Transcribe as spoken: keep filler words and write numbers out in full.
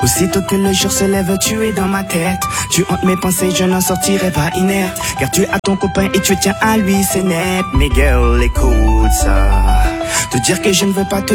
Qu'aussitôt que le jour se lève, tu es dans ma tête. Tu hantes mes pensées, je n'en sortirai pas inerte. Car tu as ton copain et tu tiens à lui, c'est net. Mais girl, écoute ça. Te dire que je ne veux pas te